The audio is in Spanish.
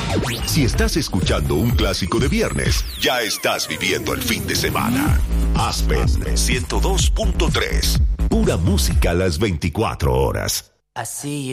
Si estás escuchando un clásico de viernes, ya estás viviendo el fin de semana. Aspen 102.3. Pura música a las 24 horas. I see you.